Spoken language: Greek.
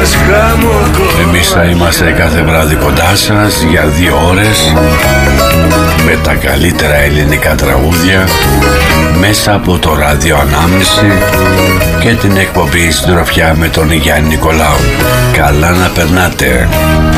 Εμείς θα είμαστε κάθε βράδυ κοντά σας για 2 ώρες με τα καλύτερα ελληνικά τραγούδια μέσα από το ράδιο Ανάμνηση και την εκπομπή Συντροφιά με τον Γιάννη Νικολάου. Καλά να περνάτε.